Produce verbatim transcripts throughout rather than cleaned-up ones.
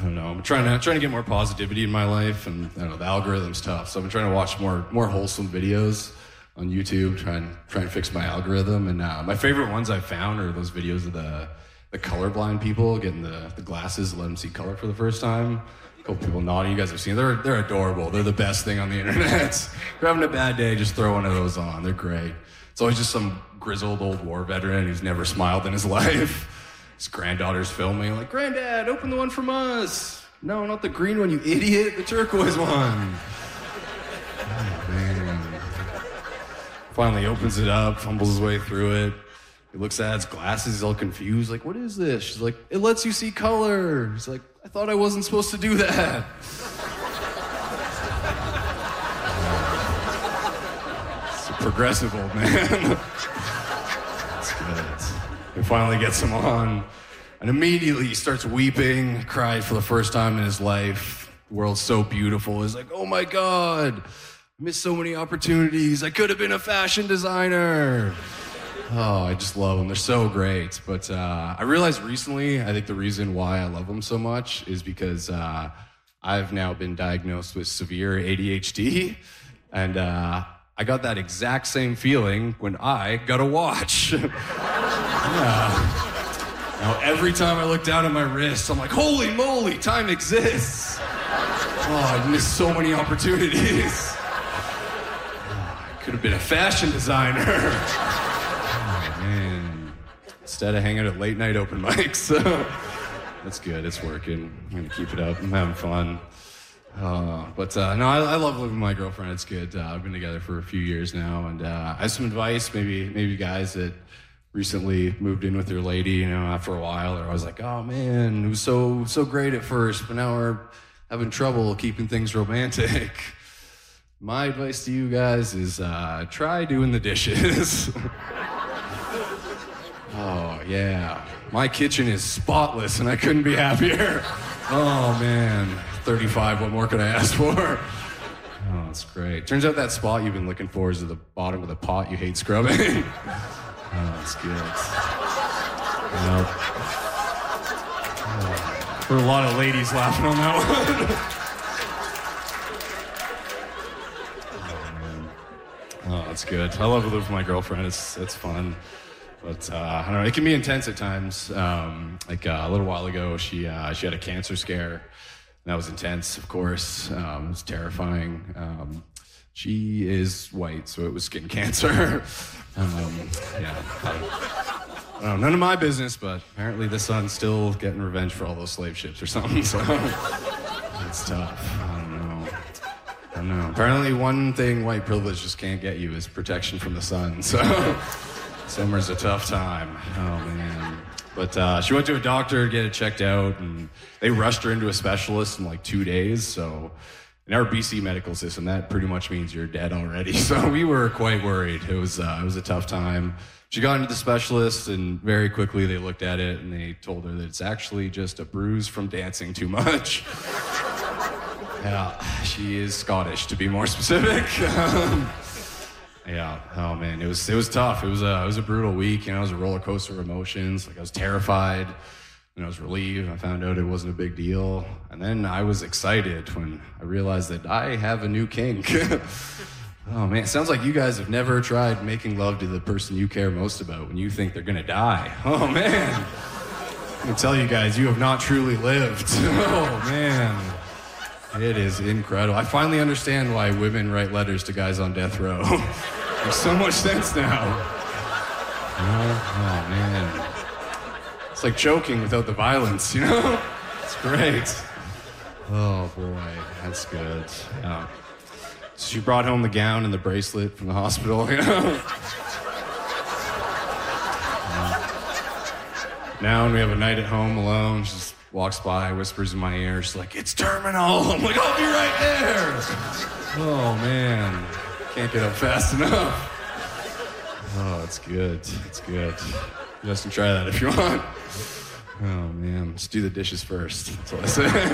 don't know. I'm trying to trying to get more positivity in my life, and I don't know, the algorithm's tough. So I've been trying to watch more more wholesome videos on YouTube, try and try and fix my algorithm. And uh, my favorite ones I've found are those videos of the the colorblind people getting the, the glasses, let them see color for the first time. A couple people nodding. You guys have seen. They're they're adorable. They're the best thing on the internet. If you're having a bad day, just throw one of those on. They're great. It's always just some grizzled old war veteran who's never smiled in his life. His granddaughter's filming, like, Granddad, open the one from us. No, not the green one, you idiot. The turquoise one. Oh, man. Finally opens it up, fumbles his way through it. He looks at his glasses, he's all confused. Like, what is this? She's like, it lets you see color. He's like, I thought I wasn't supposed to do that. It's a progressive old man. That's good. He finally gets him on, and immediately he starts weeping, cried for the first time in his life. The world's so beautiful. He's like, oh my God, I missed so many opportunities. I could have been a fashion designer. Oh, I just love them. They're so great. But uh, I realized recently, I think the reason why I love them so much is because uh, I've now been diagnosed with severe A D H D, and uh, I got that exact same feeling when I got a watch. Yeah. Now, every time I look down at my wrist, I'm like, holy moly, time exists. Oh, I missed so many opportunities. Oh, I could have been a fashion designer. Oh, man. Instead of hanging at late night open mics. So that's good. It's working. I'm going to keep it up. I'm having fun. Uh, but uh, no, I, I love living with my girlfriend. It's good. Uh, I've been together for a few years now, and uh, I have some advice, maybe maybe guys that recently moved in with their lady, you know, after a while, or I was like, oh man, it was so so great at first, but now we're having trouble keeping things romantic. My advice to you guys is uh, try doing the dishes. Oh yeah, my kitchen is spotless, and I couldn't be happier. Oh man, thirty-five. What more could I ask for? Oh, that's great. Turns out that spot you've been looking for is at the bottom of the pot you hate scrubbing. Oh, that's good. Yep. Oh, there were a lot of ladies laughing on that one. Oh, man. Oh, that's good. I love to live with my girlfriend. It's it's fun. But, uh, I don't know, it can be intense at times. Um, like uh, a little while ago, she uh, she had a cancer scare. That was intense, of course. Um, it was terrifying. Um, she is white, so it was skin cancer. um, yeah, I, I don't know, none of my business, but apparently the son's still getting revenge for all those slave ships or something, so it's tough. I don't know. I don't know. Apparently one thing white privilege just can't get you is protection from the sun, so summer's a tough time. Oh, man. But uh, she went to a doctor to get it checked out, and they rushed her into a specialist in like two days. So in our B C medical system, that pretty much means you're dead already. So we were quite worried. It was uh, it was a tough time. She got into the specialist, and very quickly they looked at it, and they told her that it's actually just a bruise from dancing too much. Yeah, she is Scottish, to be more specific. Yeah, oh man, it was it was tough. It was a it was a brutal week. You know, it was a roller coaster of emotions. Like I was terrified, and I was relieved. I found out it wasn't a big deal, and then I was excited when I realized that I have a new kink. Oh man, it sounds like you guys have never tried making love to the person you care most about when you think they're gonna die. Oh man, I can tell you guys, you have not truly lived. Oh man. It is incredible. I finally understand why women write letters to guys on death row. Makes so much sense now. Oh, oh, man. It's like choking without the violence, you know? It's great. Oh, boy. That's good. Yeah. So she brought home the gown and the bracelet from the hospital, you know? Yeah. Now when we have a night at home alone, she's walks by, whispers in my ear, she's like, it's terminal. I'm like, I'll be right there. Oh, man. Can't get up fast enough. Oh, it's good. It's good. You guys can try that if you want. Oh, man. Just do the dishes first. That's what I say.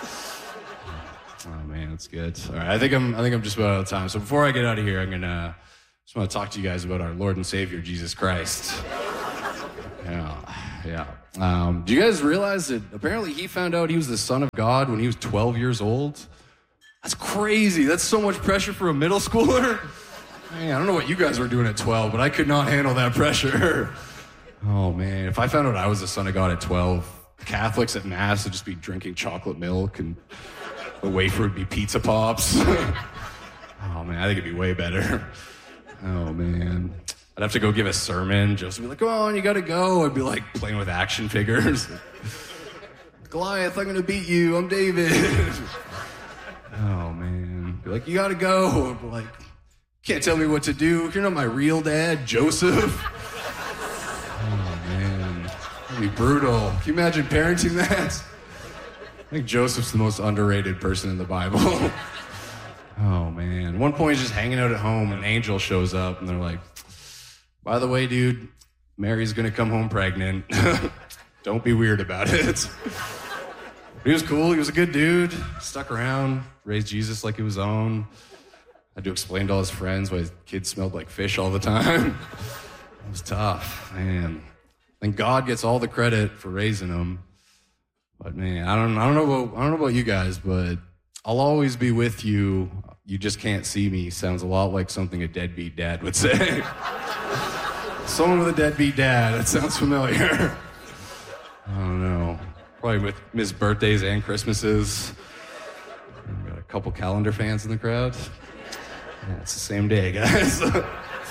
Oh, man, that's good. All right, I think I'm I think I'm just about out of time. So before I get out of here, I'm going to just want to talk to you guys about our Lord and Savior, Jesus Christ. Yeah. Yeah. Um, do you guys realize that apparently he found out he was the son of God when he was twelve years old? That's crazy. That's so much pressure for a middle schooler. Man, I don't know what you guys were doing at twelve, but I could not handle that pressure. Oh, man. If I found out I was the son of God at twelve, Catholics at Mass would just be drinking chocolate milk and the wafer would be pizza pops. Oh, man, I think it'd be way better. Oh, man. I'd have to go give a sermon. Joseph would be like, come on, you gotta go. I'd be like playing with action figures. Goliath, I'm gonna beat you. I'm David. Oh, man. Be like, you gotta go. I'd be like, can't tell me what to do. You're not my real dad, Joseph. Oh, man. That'd be brutal. Can you imagine parenting that? I think Joseph's the most underrated person in the Bible. Oh, man. At one point, he's just hanging out at home, and an angel shows up, and they're like, by the way, dude, Mary's going to come home pregnant. Don't be weird about it. He was cool. He was a good dude. Stuck around, raised Jesus like he was own. Had to explain to all his friends why his kids smelled like fish all the time. It was tough, man. And God gets all the credit for raising him. But man, I don't, I don't know about, I don't know about you guys, but I'll always be with you. You just can't see me. Sounds a lot like something a deadbeat dad would say. Someone with a deadbeat dad. That sounds familiar. I don't know. Probably with Miss birthdays and Christmases. We got a couple calendar fans in the crowd. Yeah, it's the same day, guys. Oh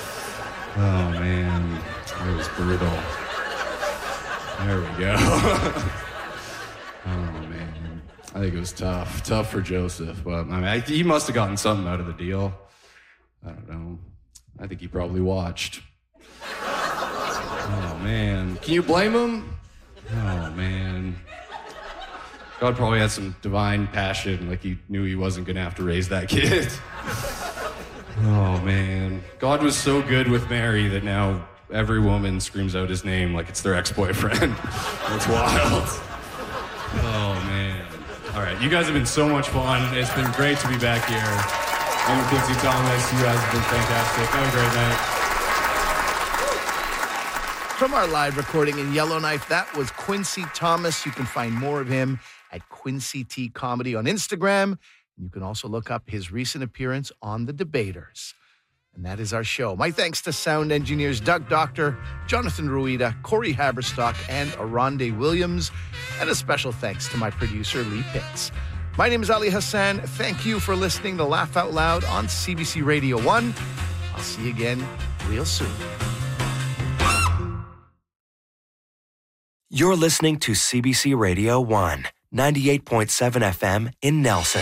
man, it was brutal. There we go. Oh, man. I think it was tough. Tough for Joseph. But, I mean, I, he must have gotten something out of the deal. I don't know. I think he probably watched. Oh, man. Can you blame him? Oh, man. God probably had some divine passion, like he knew he wasn't going to have to raise that kid. Oh, man. God was so good with Mary that now every woman screams out his name like it's their ex-boyfriend. It's wild. Oh, man. All right, you guys have been so much fun. It's been great to be back here. I'm Quincy Thomas. You guys have been fantastic. Have a great night. From our live recording in Yellowknife, that was Quincy Thomas. You can find more of him at Quincy T Comedy on Instagram. You can also look up his recent appearance on The Debaters. And that is our show. My thanks to sound engineers Doug Doctor, Jonathan Ruida, Corey Haberstock, and Aronde Williams. And a special thanks to my producer, Lee Pitts. My name is Ali Hassan. Thank you for listening to Laugh Out Loud on C B C Radio one. I'll see you again real soon. You're listening to C B C Radio one, ninety-eight point seven F M in Nelson.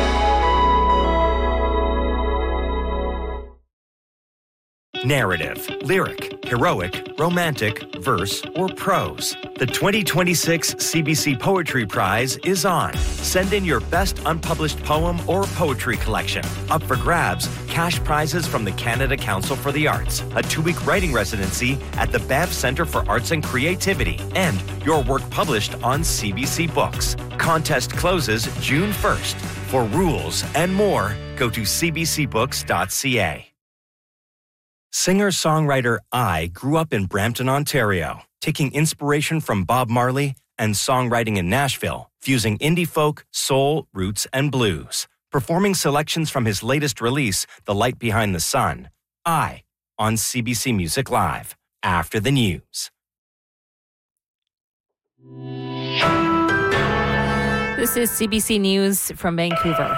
Narrative, lyric, heroic, romantic, verse, or prose. The twenty twenty-six C B C Poetry Prize is on. Send in your best unpublished poem or poetry collection. Up for grabs, cash prizes from the Canada Council for the Arts, a two-week writing residency at the Banff Centre for Arts and Creativity, and your work published on C B C Books. Contest closes June first. For rules and more, go to c b c books dot c a. Singer-songwriter I grew up in Brampton, Ontario, taking inspiration from Bob Marley and songwriting in Nashville, fusing indie folk, soul, roots, and blues. Performing selections from his latest release, The Light Behind the Sun. I, on C B C Music Live, after the news. This is C B C News from Vancouver.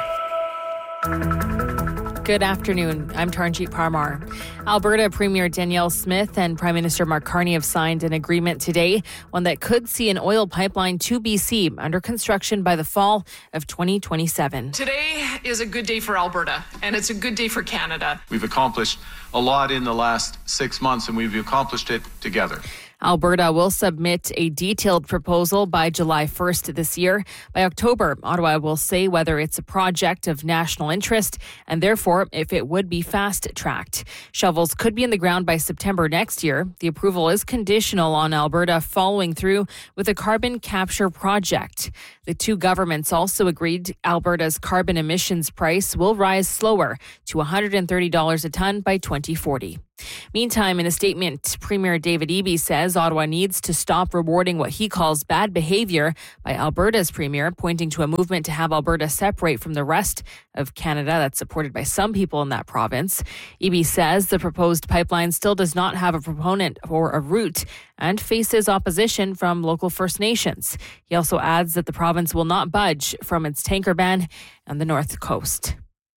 Good afternoon. I'm Taranjeet Parmar. Alberta Premier Danielle Smith and Prime Minister Mark Carney have signed an agreement today, one that could see an oil pipeline to B C under construction by the fall of twenty twenty-seven. Today is a good day for Alberta, and it's a good day for Canada. We've accomplished a lot in the last six months, and we've accomplished it together. Alberta will submit a detailed proposal by July first this year. By October, Ottawa will say whether it's a project of national interest and therefore if it would be fast-tracked. Shovels could be in the ground by September next year. The approval is conditional on Alberta following through with a carbon capture project. The two governments also agreed Alberta's carbon emissions price will rise slower to one hundred thirty dollars a ton by twenty forty. Meantime, in a statement, Premier David Eby says Ottawa needs to stop rewarding what he calls bad behavior by Alberta's premier, pointing to a movement to have Alberta separate from the rest of Canada that's supported by some people in that province. Eby says the proposed pipeline still does not have a proponent or a route and faces opposition from local First Nations. He also adds that the province will not budge from its tanker ban on the North Coast.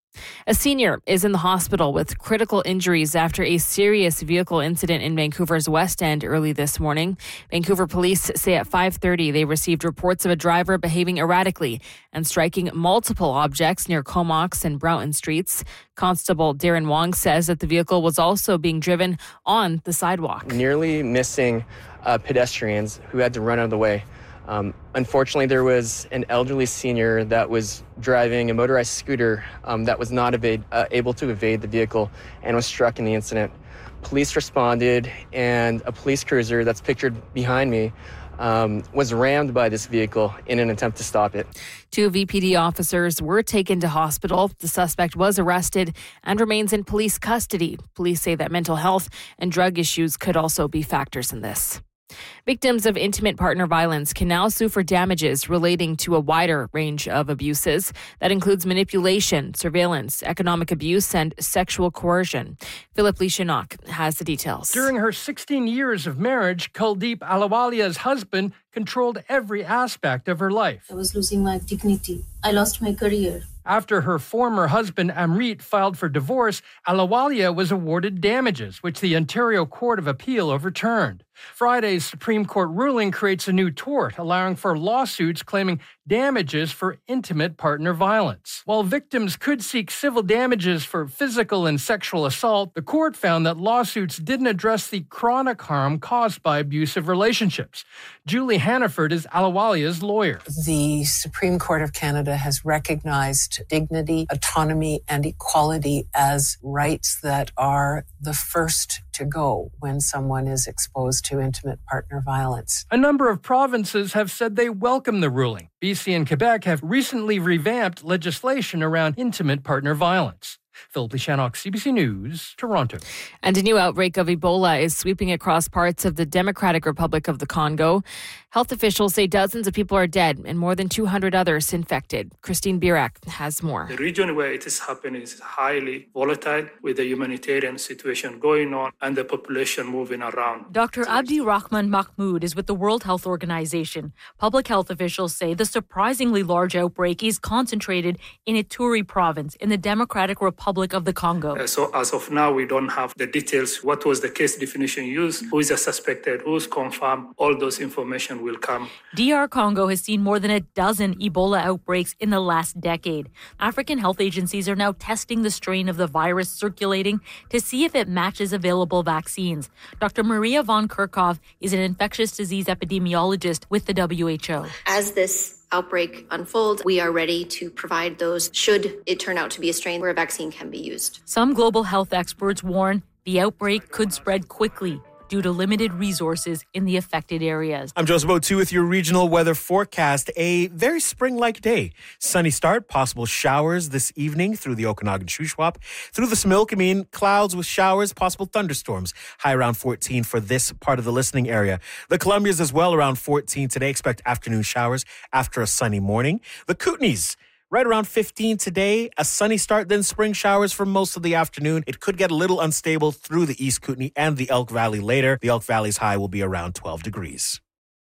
A senior is in the hospital with critical injuries after a serious vehicle incident in Vancouver's West End early this morning. Vancouver police say at five thirty they received reports of a driver behaving erratically and striking multiple objects near Comox and Broughton Streets. Constable Darren Wong says that the vehicle was also being driven on the sidewalk. Nearly missing uh, pedestrians who had to run out of the way. Um, unfortunately, there was an elderly senior that was driving a motorized scooter um, that was not evade, uh, able to evade the vehicle and was struck in the incident. Police responded, and a police cruiser that's pictured behind me um, was rammed by this vehicle in an attempt to stop it. Two V P D officers were taken to hospital. The suspect was arrested and remains in police custody. Police say that mental health and drug issues could also be factors in this. Victims of intimate partner violence can now sue for damages relating to a wider range of abuses. That includes manipulation, surveillance, economic abuse, and sexual coercion. Philip Lishanok has the details. During her sixteen years of marriage, Kuldeep Ahluwalia's husband controlled every aspect of her life. I was losing my dignity. I lost my career. After her former husband Amrit filed for divorce, Ahluwalia was awarded damages, which the Ontario Court of Appeal overturned. Friday's Supreme Court ruling creates a new tort, allowing for lawsuits claiming damages for intimate partner violence. While victims could seek civil damages for physical and sexual assault, the court found that lawsuits didn't address the chronic harm caused by abusive relationships. Julie Hannaford is Ahluwalia's lawyer. The Supreme Court of Canada has recognized dignity, autonomy, and equality as rights that are the first to go when someone is exposed to intimate partner violence. A number of provinces have said they welcome the ruling. B C and Quebec have recently revamped legislation around intimate partner violence. Philip Lishanok, C B C News, Toronto. And a new outbreak of Ebola is sweeping across parts of the Democratic Republic of the Congo. Health officials say dozens of people are dead and more than two hundred others infected. Christine Birak has more. The region where it is happening is highly volatile with the humanitarian situation going on and the population moving around. Doctor Abdi Rahman Mahmoud is with the World Health Organization. Public health officials say the surprisingly large outbreak is concentrated in Ituri province in the Democratic Republic of the Congo. Uh, so as of now, we don't have the details. What was the case definition used? Who is a suspected? Who's confirmed? All those information will come. D R Congo has seen more than a dozen Ebola outbreaks in the last decade. African health agencies are now testing the strain of the virus circulating to see if it matches available vaccines. Doctor Maria von Kerkhoff is an infectious disease epidemiologist with the W H O. As this outbreak unfolds, we are ready to provide those should it turn out to be a strain where a vaccine can be used. Some global health experts warn the outbreak could spread quickly due to limited resources in the affected areas. I'm Joseph O'Toole with your regional weather forecast. A very spring-like day. Sunny start, possible showers this evening through the Okanagan-Shuswap. Through the Similkameen, clouds with showers, possible thunderstorms. High around fourteen for this part of the listening area. The Columbias as well around fourteen today. Expect afternoon showers after a sunny morning. The Kootenays, right around fifteen today, a sunny start, then spring showers for most of the afternoon. It could get a little unstable through the East Kootenay and the Elk Valley later. The Elk Valley's high will be around twelve degrees.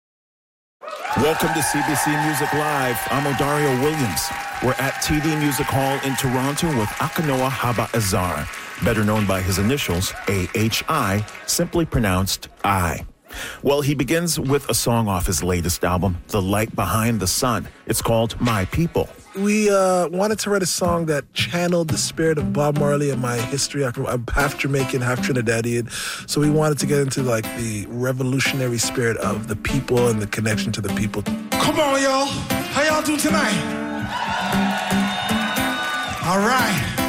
Welcome to C B C Music Live. I'm Odario Williams. We're at T D Music Hall in Toronto with Akinoa Haba Azar, better known by his initials, A H I, simply pronounced I. Well, he begins with a song off his latest album, The Light Behind the Sun. It's called My People. We uh, wanted to write a song that channeled the spirit of Bob Marley and my history. I'm half Jamaican, half Trinidadian. So we wanted to get into like the revolutionary spirit of the people and the connection to the people. Come on, y'all. How y'all doing tonight? All right.